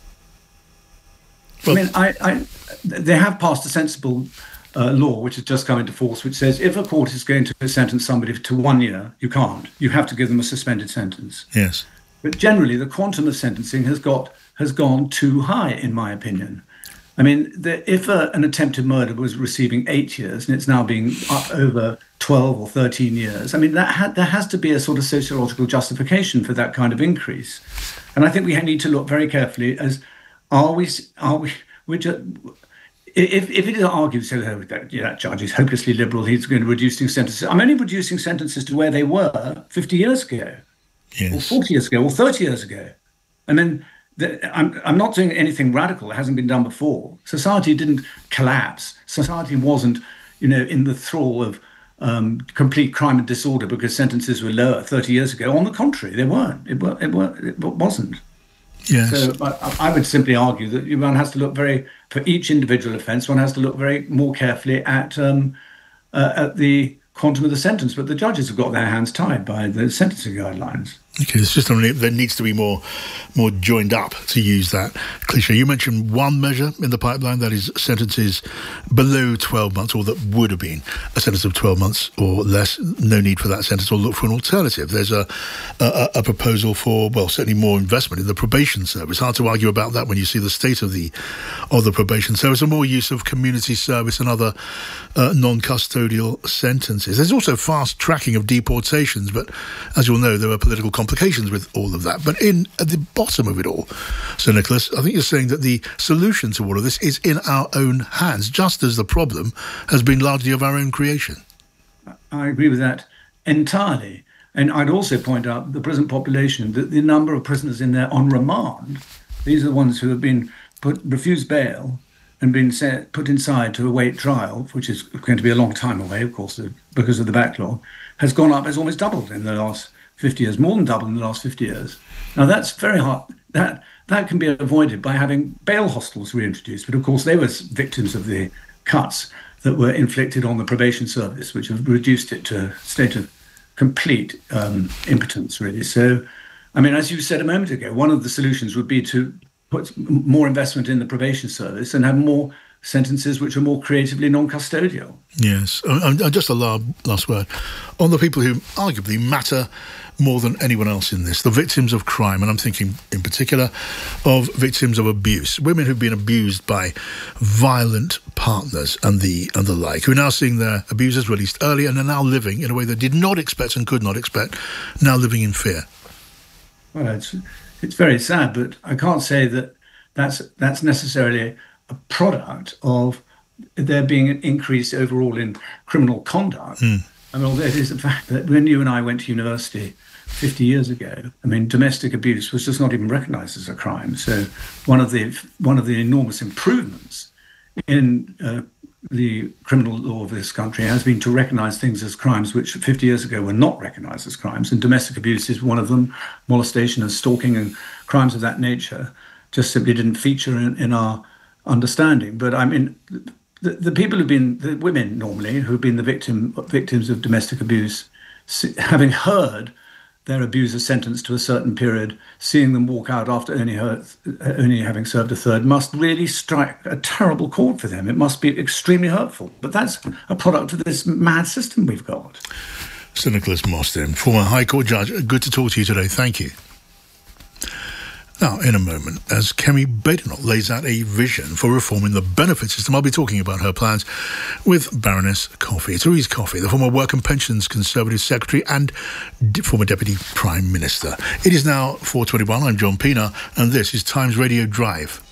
Speaker 6: Well, I mean, I, I, they have passed a sensible uh, law, which has just come into force, which says if a court is going to sentence somebody to one year, you can't. You have to give them a suspended sentence.
Speaker 16: Yes.
Speaker 6: But generally, the quantum of sentencing has got has gone too high, in my opinion. I mean, the, if a, an attempted murder was receiving eight years and it's now being up over twelve or thirteen years, I mean, that ha- there has to be a sort of sociological justification for that kind of increase. And I think we need to look very carefully as, are we, are we, we just, if, if it is argued, so oh, that, yeah, that judge is hopelessly liberal, he's going to reducing sentences. I'm only reducing sentences to where they were fifty years ago,
Speaker 16: yes.
Speaker 6: or forty years ago, or thirty years ago. And then The, I'm, I'm not doing anything radical that hasn't been done before. Society didn't collapse. Society wasn't, you know, in the thrall of um, complete crime and disorder because sentences were lower thirty years ago. On the contrary, they weren't. It, it, it wasn't.
Speaker 16: Yes.
Speaker 6: So I, I would simply argue that one has to look very, for each individual offence, one has to look very more carefully at um, uh, at the quantum of the sentence. But the judges have got their hands tied by the sentencing guidelines.
Speaker 16: Okay, the system there needs to be more more joined up, to use that cliche. You mentioned one measure in the pipeline, that is sentences below twelve months, or that would have been a sentence of twelve months or less. No need for that sentence, or look for an alternative. There's a, a, a proposal for, well, certainly more investment in the probation service. Hard to argue about that when you see the state of the of the probation service, and more use of community service and other uh, non-custodial sentences. There's also fast tracking of deportations, but as you'll know, there are political complications with all of that. But in at the bottom of it all, Sir Nicholas, I think you're saying that the solution to all of this is in our own hands, just as the problem has been largely of our own creation.
Speaker 6: I agree with that entirely. And I'd also point out the prison population, that the number of prisoners in there on remand, these are the ones who have been put refused bail and been set, put inside to await trial, which is going to be a long time away, of course, because of the backlog, has gone up, has almost doubled in the last fifty years, more than doubled in the last fifty years. Now, that's very hard. That, that can be avoided by having bail hostels reintroduced. But, of course, they were victims of the cuts that were inflicted on the probation service, which have reduced it to a state of complete um, impotence, really. So, I mean, as you said a moment ago, one of the solutions would be to put more investment in the probation service and have more sentences which are more creatively non-custodial.
Speaker 16: Yes. And just a last word on the people who arguably matter more than anyone else in this, the victims of crime, and I'm thinking in particular of victims of abuse, women who've been abused by violent partners and the and the like, who are now seeing their abusers released early and are now living in a way they did not expect and could not expect, now living in fear.
Speaker 6: Well, it's it's very sad, but I can't say that that's that's necessarily a product of there being an increase overall in criminal conduct. Mm. I mean, although it is a fact that when you and I went to university fifty years ago, I mean, domestic abuse was just not even recognised as a crime. So one of the one of the enormous improvements in uh, the criminal law of this country has been to recognise things as crimes which fifty years ago were not recognised as crimes. And domestic abuse is one of them. Molestation and stalking and crimes of that nature just simply didn't feature in, in our understanding. But I mean, the, the people who've been, the women normally, who've been the victim victims of domestic abuse, having heard their abuser sentenced to a certain period, seeing them walk out after only, her, only having served a third, must really strike a terrible chord for them. It must be extremely hurtful. But that's a product of this mad system we've got.
Speaker 16: Sir Nicholas Mostyn, former High Court judge, good to talk to you today. Thank you. Now, in a moment, as Kemi Badenoch lays out a vision for reforming the benefit system, I'll be talking about her plans with Baroness Coffey. Therese Coffey, the former Work and Pensions Conservative Secretary and d- former Deputy Prime Minister. It is now four twenty-one. I'm John Pienaar, and this is Times Radio Drive.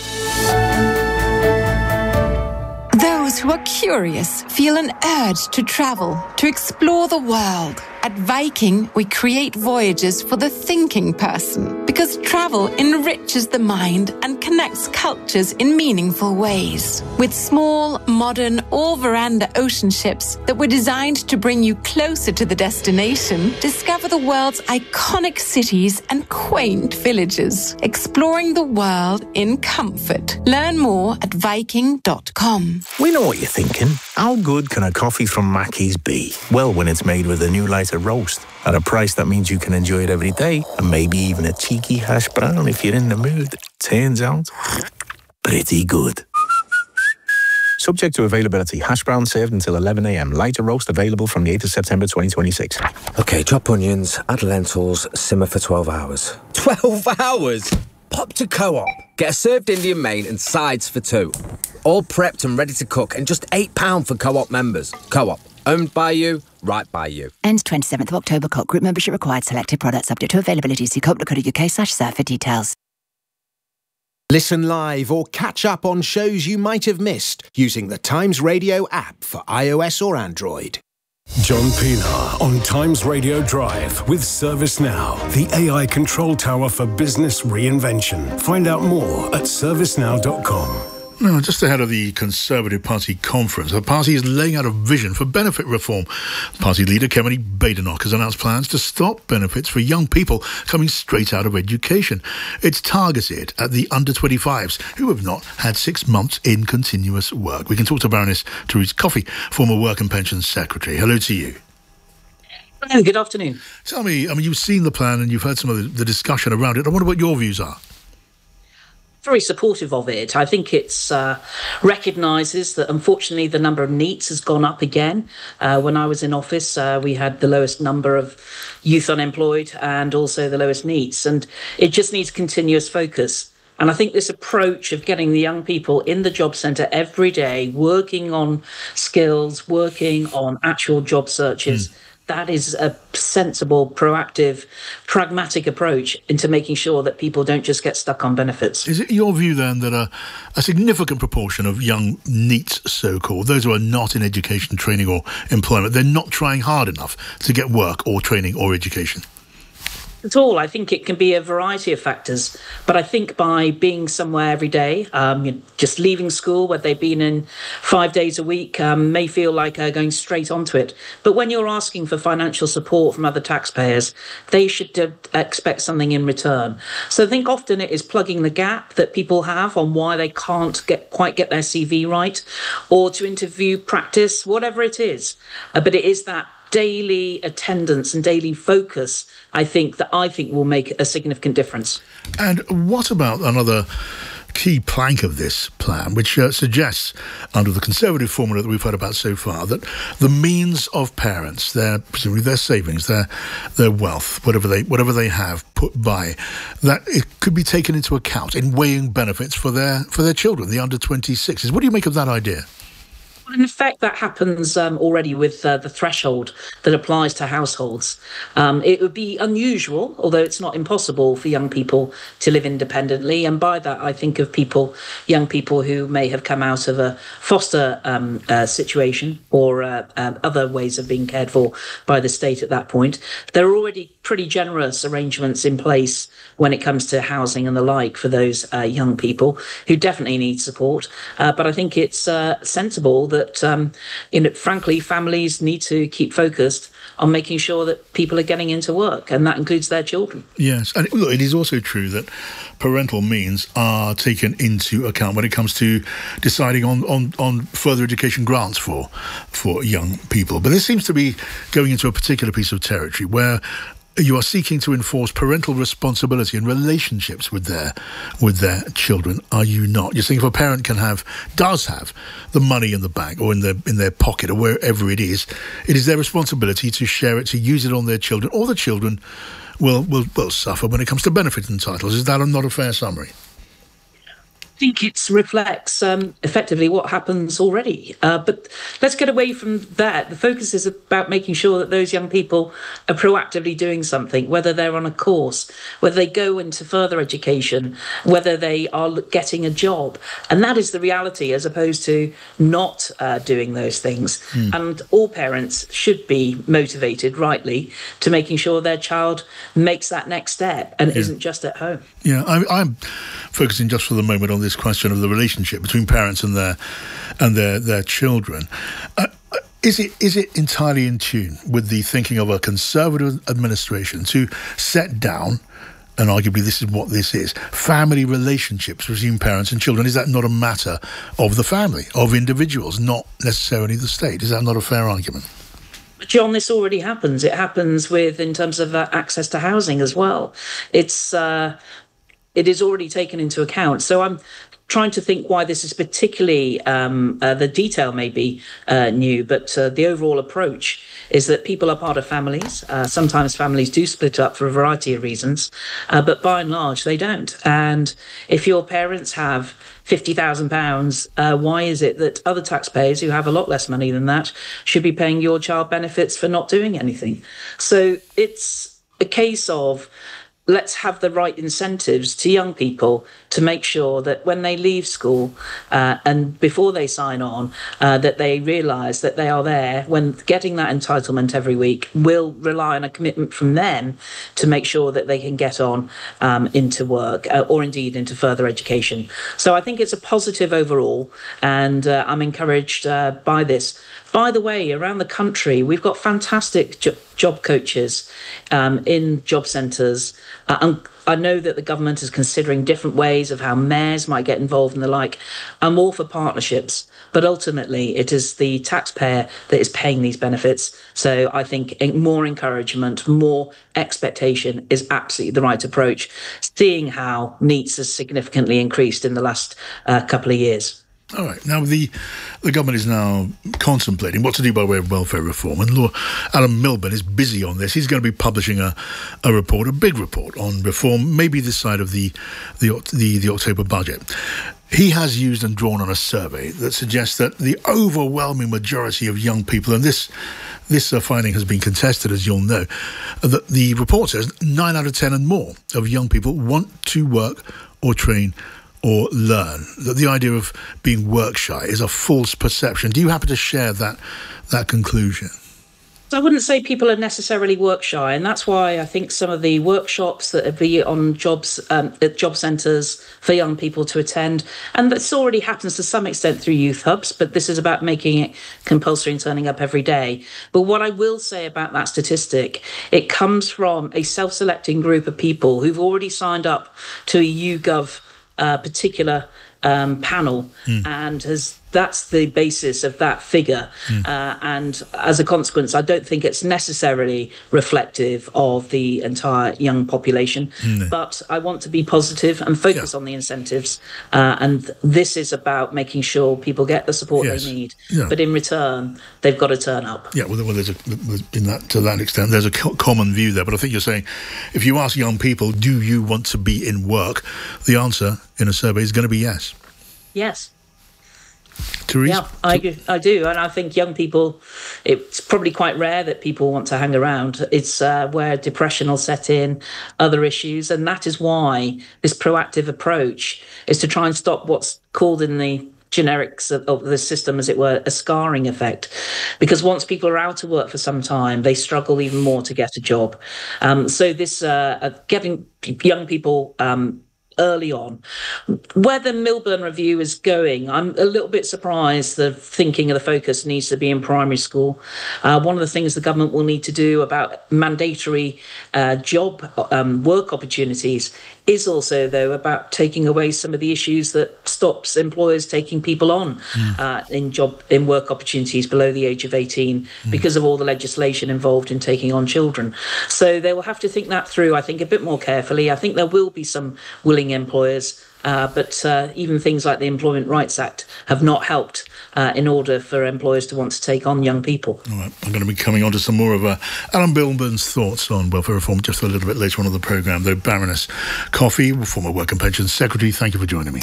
Speaker 7: Those who are curious feel an urge to travel, to explore the world. At Viking, we create voyages for the thinking person because travel enriches the mind and connects cultures in meaningful ways. With small, modern, all-veranda ocean ships that were designed to bring you closer to the destination, discover the world's iconic cities and quaint villages, exploring the world in comfort. Learn more at viking dot com.
Speaker 8: We know what you're thinking. How good can a coffee from Mackey's be? Well, when it's made with a new lighter roast at a price that means you can enjoy it every day, and maybe even a cheeky hash brown if you're in the mood. Turns out, pretty good. Subject to availability. Hash brown served until eleven a.m. Lighter roast available from the eighth of September twenty twenty-six.
Speaker 14: OK, chop onions, add lentils, simmer for twelve hours.
Speaker 15: twelve hours? Pop to Co-op. Get a served Indian main and sides for two. All prepped and ready to cook, and just eight pounds for Co-op members. Co-op. Owned by you, right by you.
Speaker 10: Ends twenty-seventh of October. Co-op group membership required. Selected products subject to availability. See co op dot co dot uk slash serve for details.
Speaker 5: Listen live or catch up on shows you might have missed using the Times Radio app for iOS or Android.
Speaker 22: John Pienaar on Times Radio Drive with ServiceNow, the A I control tower for business reinvention. Find out more at service now dot com.
Speaker 16: Now, just ahead of the Conservative Party conference, the party is laying out a vision for benefit reform. Party leader Kemi Badenoch has announced plans to stop benefits for young people coming straight out of education. It's targeted at the under twenty-fives who have not had six months in continuous work. We can talk to Baroness Therese Coffey, former Work and Pensions Secretary. Hello to you.
Speaker 24: Hello, good afternoon.
Speaker 16: Tell me, I mean, you've seen the plan and you've heard some of the, the discussion around it. I wonder what your views are.
Speaker 24: Very supportive of it. I think it's uh, recognises that unfortunately the number of NEETs has gone up again. Uh, when I was in office, uh, we had the lowest number of youth unemployed and also the lowest NEETs, and it just needs continuous focus. And I think this approach of getting the young people in the job centre every day, working on skills, working on actual job searches, mm. that is a sensible, proactive, pragmatic approach into making sure that people don't just get stuck on benefits.
Speaker 16: Is it your view then that a, a significant proportion of young NEETs, so-called, those who are not in education, training or employment, they're not trying hard enough to get work or training or education?
Speaker 24: At all. I think it can be a variety of factors, but I think by being somewhere every day, um, you're just leaving school where they've been in five days a week, um, may feel like uh, going straight onto it. But when you're asking for financial support from other taxpayers, they should uh, expect something in return. So I think often it is plugging the gap that people have on why they can't get quite get their C V right, or to interview practice, whatever it is. Uh, but it is that daily attendance and daily focus, I think, that I think will make a significant difference.
Speaker 16: And what about another key plank of this plan, which uh, suggests, under the Conservative formula that we've heard about so far, that the means of parents, their presumably their savings, their their wealth, whatever they whatever they have put by, that it could be taken into account in weighing benefits for their for their children, the under twenty-sixes. What do you make of that idea?
Speaker 24: Well, in effect, that happens um, already with uh, the threshold that applies to households. Um, it would be unusual, although it's not impossible, for young people to live independently. And by that, I think of people, young people who may have come out of a foster um, uh, situation or uh, uh, other ways of being cared for by the state at that point. There are already pretty generous arrangements in place when it comes to housing and the like for those uh, young people who definitely need support. Uh, but I think it's uh, sensible that, um, you know, frankly, families need to keep focused on making sure that people are getting into work, and that includes their children.
Speaker 16: Yes, and look, it is also true that parental means are taken into account when it comes to deciding on, on, on further education grants for for young people. But this seems to be going into a particular piece of territory where you are seeking to enforce parental responsibility in relationships with their with their children, are you not? You're saying if a parent can have, does have, the money in the bank or in their in their pocket or wherever it is, it is their responsibility to share it, to use it on their children, or the children will will, will suffer when it comes to benefit entitlements. Is that not a fair summary?
Speaker 24: I think it reflects um, effectively what happens already. Uh, but let's get away from that. The focus is about making sure that those young people are proactively doing something, whether they're on a course, whether they go into further education, whether they are getting a job. And that is the reality, as opposed to not uh, doing those things. Mm. And all parents should be motivated, rightly, to making sure their child makes that next step and yeah. isn't just at home.
Speaker 16: Yeah, I, I'm focusing just for the moment on this question of the relationship between parents and their and their their children. Uh, is it is it entirely in tune with the thinking of a Conservative administration to set down, and arguably this is what this is, family relationships between parents and children? Is that not a matter of the family, of individuals, not necessarily the state? Is that not a fair argument?
Speaker 24: John, this already happens. It happens with, in terms of uh, access to housing as well. It's uh, it is already taken into account. So I'm trying to think why this is particularly, um, uh, the detail may be uh, new, but uh, the overall approach is that people are part of families. Uh, sometimes families do split up for a variety of reasons, uh, but by and large, they don't. And if your parents have fifty thousand pounds, uh, why is it that other taxpayers who have a lot less money than that should be paying your child benefits for not doing anything? So it's a case of, let's have the right incentives to young people to make sure that when they leave school uh, and before they sign on, uh, that they realise that they are there when getting that entitlement every week will rely on a commitment from them to make sure that they can get on um, into work uh, or indeed into further education. So I think it's a positive overall, and uh, I'm encouraged uh, by this. By the way, around the country, we've got fantastic jo- job coaches um, in job centres. Uh, and I know that the government is considering different ways of how mayors might get involved and the like. I'm all for partnerships, but ultimately it is the taxpayer that is paying these benefits. So I think more encouragement, more expectation is absolutely the right approach, seeing how NEETs has significantly increased in the last uh, couple of years.
Speaker 16: All right. Now, the the government is now contemplating what to do by way of welfare reform, and Lord Alan Milburn is busy on this. He's going to be publishing a, a report, a big report on reform, maybe this side of the the, the the October budget. He has used and drawn on a survey that suggests that the overwhelming majority of young people, and this this uh, finding has been contested, as you'll know. Uh, the, the report says nine out of ten and more of young people want to work or train or learn. That the idea of being work shy is a false perception. Do you happen to share that that conclusion?
Speaker 24: I wouldn't say people are necessarily work shy, and that's why I think some of the workshops that are be on jobs um, at job centres for young people to attend, and this already happens to some extent through youth hubs, but this is about making it compulsory and turning up every day. But what I will say about that statistic, it comes from a self-selecting group of people who've already signed up to a YouGov uh, particular um, panel, mm. and has that's the basis of that figure. Mm. Uh, and as a consequence, I don't think it's necessarily reflective of the entire young population. Mm. But I want to be positive and focus yeah. on the incentives. Uh, and this is about making sure people get the support yes. they need. Yeah. But in return, they've got to turn up.
Speaker 16: Yeah, well, well there's a, in that, to that extent, there's a co- common view there. But I think you're saying, if you ask young people, do you want to be in work? The answer in a survey is going to be yes.
Speaker 24: Yes.
Speaker 16: Therese?
Speaker 24: Yeah, I, I do. And I think young people, it's probably quite rare that people want to hang around. It's uh, where depression will set in, other issues. And that is why this proactive approach is to try and stop what's called in the generics of, of the system, as it were, a scarring effect. Because once people are out of work for some time, they struggle even more to get a job. Um, so this uh, uh, getting young people um, early on. Where the Milburn Review is going, I'm a little bit surprised the thinking of the focus needs to be in primary school. Uh, one of the things the government will need to do about mandatory uh, job um, work opportunities is also, though, about taking away some of the issues that stops employers taking people on mm. uh, in job in work opportunities below the age of eighteen mm. because of all the legislation involved in taking on children. So they will have to think that through, I think, a bit more carefully. I think there will be some willing employers, uh, but uh, even things like the Employment Rights Act have not helped uh, in order for employers to want to take on young people.
Speaker 16: All right, I'm going to be coming on to some more of uh, Alan Milburn's thoughts on welfare reform just a little bit later on in the programme, though. Baroness Coffey, former Work and Pensions Secretary, thank you for joining me.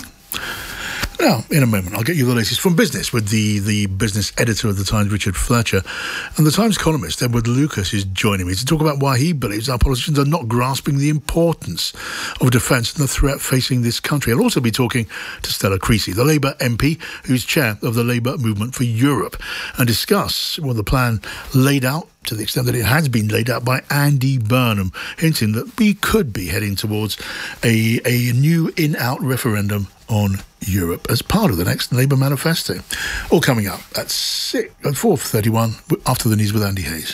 Speaker 16: Now, in a moment, I'll get you the latest from business with the, the business editor of The Times, Richard Fletcher, and The Times columnist, Edward Lucas, is joining me to talk about why he believes our politicians are not grasping the importance of defence and the threat facing this country. I'll also be talking to Stella Creasy, the Labour M P, who's chair of the Labour Movement for Europe, and discuss well, the plan laid out to the extent that it has been laid out by Andy Burnham, hinting that we could be heading towards a, a new in-out referendum on Europe as part of the next Labour manifesto. All coming up at six, at four thirty-one after the news with Andy Hayes.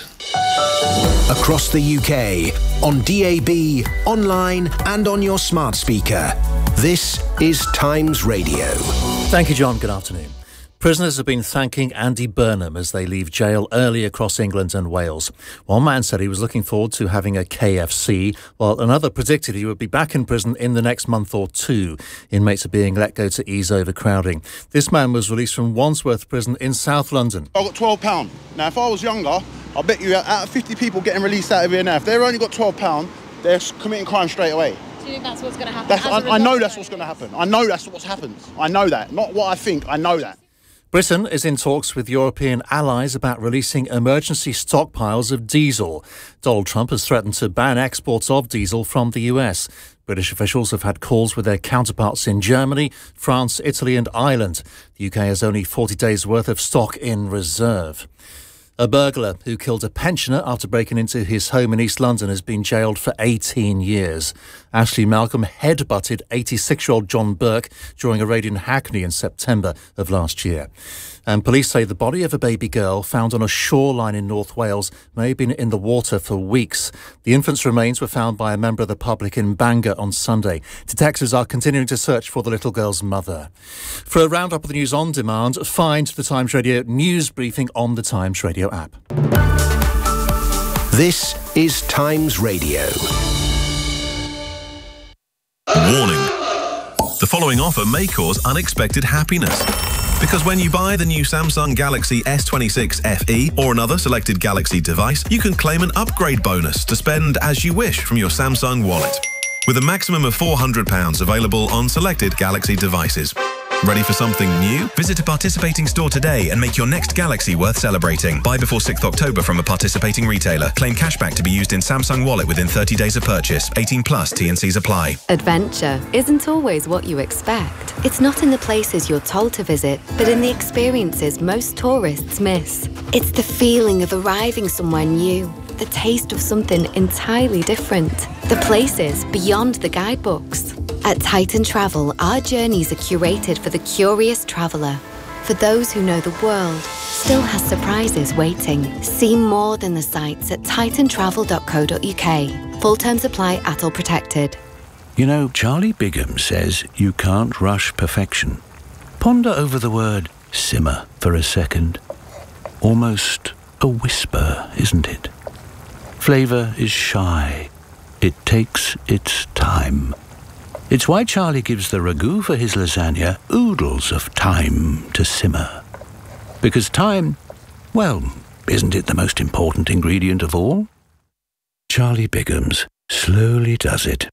Speaker 5: Across the U K, on D A B, online and on your smart speaker. This is Times Radio.
Speaker 17: Thank you, John. Good afternoon. Prisoners have been thanking Andy Burnham as they leave jail early across England and Wales. One man said he was looking forward to having a K F C, while another predicted he would be back in prison in the next month or two. Inmates are being let go to ease overcrowding. This man was released from Wandsworth Prison in South London.
Speaker 18: I got twelve pounds. Now, if I was younger, I bet you out of fifty people getting released out of here now, if they've only got twelve pounds, they're committing crime straight away.
Speaker 9: Do you think that's what's going to happen?
Speaker 18: That's, I, I know that's what's going to happen. I know that's what's happened. I know that. Not what I think. I know that.
Speaker 17: Britain is in talks with European allies about releasing emergency stockpiles of diesel. Donald Trump has threatened to ban exports of diesel from the U S. British officials have had calls with their counterparts in Germany, France, Italy and Ireland. The U K has only forty days' worth of stock in reserve. A burglar who killed a pensioner after breaking into his home in East London has been jailed for eighteen years. Ashley Malcolm headbutted eighty-six-year-old John Burke during a raid in Hackney in September of last year. And police say the body of a baby girl found on a shoreline in North Wales may have been in the water for weeks. The infant's remains were found by a member of the public in Bangor on Sunday. Detectives are continuing to search for the little girl's mother. For a roundup of the news on demand, find the Times Radio news briefing on the Times Radio app.
Speaker 5: This is Times Radio.
Speaker 11: Warning. The following offer may cause unexpected happiness. Because when you buy the new Samsung Galaxy S twenty-six F E or another selected Galaxy device, you can claim an upgrade bonus to spend as you wish from your Samsung wallet, with a maximum of four hundred pounds available on selected Galaxy devices. Ready for something new? Visit a participating store today and make your next Galaxy worth celebrating. Buy before sixth of October from a participating retailer. Claim cashback to be used in Samsung Wallet within thirty days of purchase. eighteen plus, T and Cs apply.
Speaker 3: Adventure isn't always what you expect. It's not in the places you're told to visit, but in the experiences most tourists miss. It's the feeling of arriving somewhere new, the taste of something entirely different, the places beyond the guidebooks. At Titan Travel, our journeys are curated for the curious traveller. For those who know the world still has surprises waiting. See more than the sights at titan travel dot co dot uk. Full terms apply at all protected.
Speaker 8: You know, Charlie Bigham says you can't rush perfection. Ponder over the word simmer for a second. Almost a whisper, isn't it? Flavour is shy. It takes its time. It's why Charlie gives the ragu for his lasagna oodles of time to simmer. Because time, well, isn't it the most important ingredient of all? Charlie Bigham's slowly does it.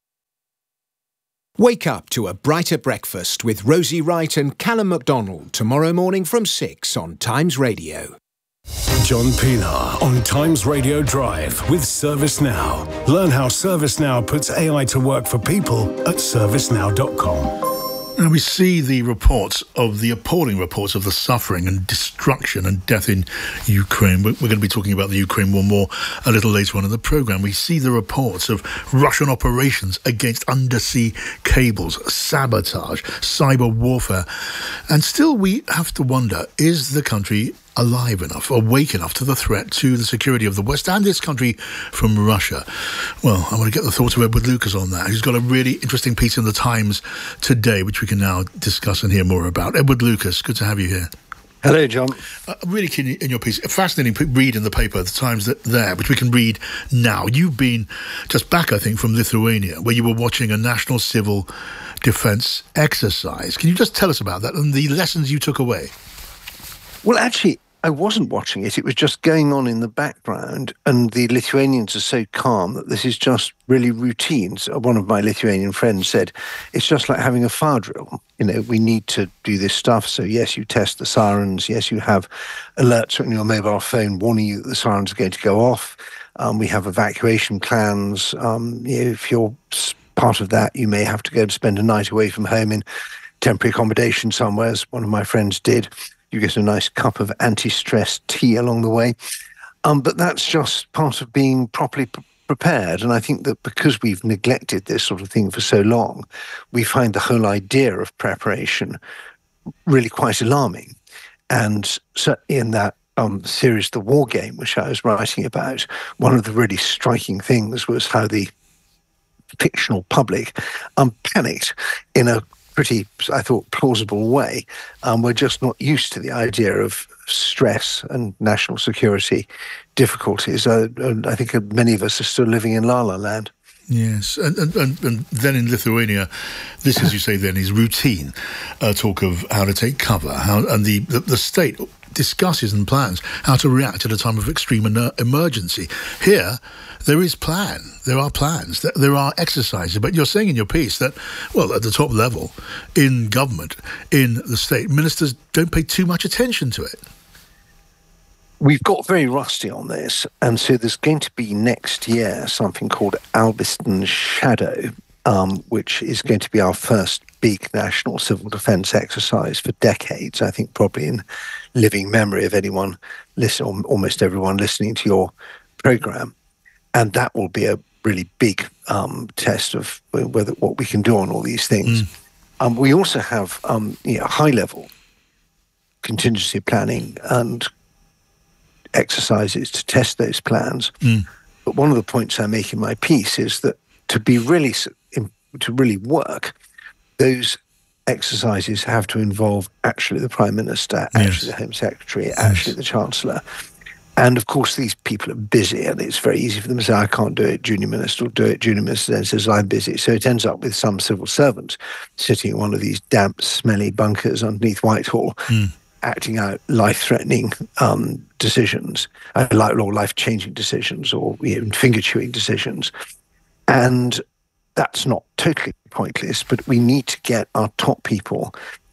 Speaker 5: Wake up to a brighter breakfast with Rosie Wright and Callum MacDonald tomorrow morning from six on Times Radio.
Speaker 22: John Pienaar on Times Radio Drive with ServiceNow. Learn how ServiceNow puts A I to work for people at service now dot com.
Speaker 16: Now we see the reports of the appalling reports of the suffering and destruction and death in Ukraine. We're, we're going to be talking about the Ukraine war more a little later on in the programme. We see the reports of Russian operations against undersea cables, sabotage, cyber warfare. And still we have to wonder, is the country alive enough, awake enough to the threat to the security of the West and this country from Russia? Well, I want to get the thoughts of Edward Lucas on that. He's got a really interesting piece in the Times today, which we can now discuss and hear more about. Edward Lucas, good to have you here.
Speaker 9: Hello, John.
Speaker 16: Uh, really keen in your piece. A fascinating read in the paper, the Times that there, which we can read now. You've been just back, I think, from Lithuania, where you were watching a national civil defence exercise. Can you just tell us about that and the lessons you took away?
Speaker 9: Well, actually, I wasn't watching it. It was just going on in the background, and the Lithuanians are so calm that this is just really routine. So one of my Lithuanian friends said, it's just like having a fire drill. You know, we need to do this stuff. So yes, you test the sirens. Yes, you have alerts on your mobile phone warning you that the sirens are going to go off. Um, we have evacuation plans. Um, you know, if you're part of that, you may have to go and spend a night away from home in temporary accommodation somewhere, as one of my friends did. You get a nice cup of anti-stress tea along the way. Um, but that's just part of being properly pre- prepared. And I think that because we've neglected this sort of thing for so long, we find the whole idea of preparation really quite alarming. And certainly in that um, series, The War Game, which I was writing about, one of the really striking things was how the fictional public um, panicked in a pretty, I thought, plausible way. Um, we're just not used to the idea of stress and national security difficulties. Uh, and I think many of us are still living in La La Land.
Speaker 16: Yes, and, and, and, and then in Lithuania, this, as you say, then is routine uh, talk of how to take cover, how and the, the, the state discusses and plans how to react at a time of extreme ener- emergency. Here, there is plan. There are plans. There are exercises. But you're saying in your piece that, well, at the top level, in government, in the state, ministers don't pay too much attention to it.
Speaker 9: We've got very rusty on this, and so there's going to be next year something called Alveston Shadow, um, which is going to be our first big national civil defence exercise for decades, I think probably in living memory of anyone, listen, or almost everyone listening to your programme. And that will be a really big um, test of whether what we can do on all these things. Mm. Um, we also have um, you know, high-level contingency planning and exercises to test those plans. Mm. But one of the points I make in my piece is that to be really to really work, those exercises have to involve actually the Prime Minister, yes. actually the Home Secretary, yes. actually the Chancellor. And of course, these people are busy, and it's very easy for them to say, I can't do it, junior minister will do it, junior minister then says, I'm busy. So it ends up with some civil servant sitting in one of these damp, smelly bunkers underneath Whitehall, mm. acting out life-threatening um, decisions, uh, or life-changing decisions, or you know, finger-chewing decisions. And that's not totally pointless, but we need to get our top people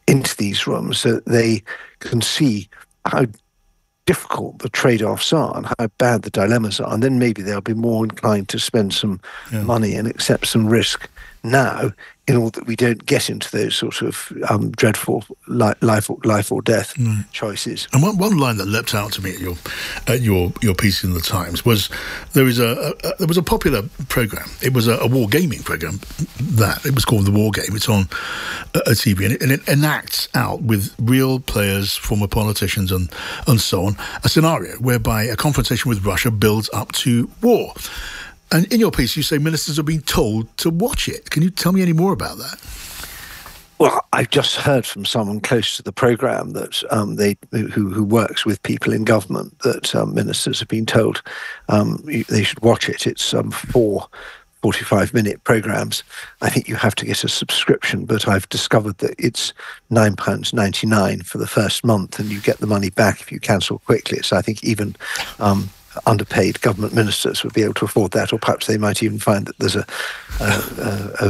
Speaker 9: into these rooms so that they can see how difficult the trade-offs are and how bad the dilemmas are, and then maybe they'll be more inclined to spend some yeah. money and accept some risk now, in order that we don't get into those sort of um, dreadful li- life, or, life or death mm. choices.
Speaker 16: And one, one line that leapt out to me at your at your, your piece in the Times was there was a, a, a there was a popular program. It was a, a war gaming program that it was called The War Game. It's on a, a T V, and it, and it enacts out with real players, former politicians, and and so on, a scenario whereby a confrontation with Russia builds up to war. And in your piece, you say ministers are being told to watch it. Can you tell me any more about that?
Speaker 9: Well, I've just heard from someone close to the programme that um, they who, who works with people in government that um, ministers have been told um, they should watch it. It's um, four forty-five minute programmes. I think you have to get a subscription, but I've discovered that it's nine pounds ninety-nine for the first month, and you get the money back if you cancel quickly. So I think even Um, underpaid government ministers would be able to afford that, or perhaps they might even find that there's a, a, a,